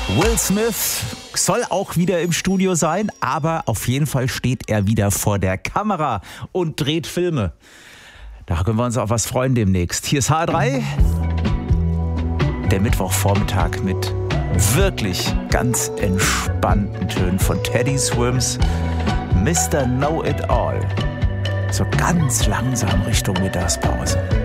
Will Smith soll auch wieder im Studio sein, aber auf jeden Fall steht er wieder vor der Kamera und dreht Filme. Da können wir uns auf was freuen demnächst. Hier ist HR3, der Mittwochvormittag mit wirklich ganz entspannten Tönen von Teddy Swims, Mr. Know It All. So ganz langsam Richtung Mittagspause.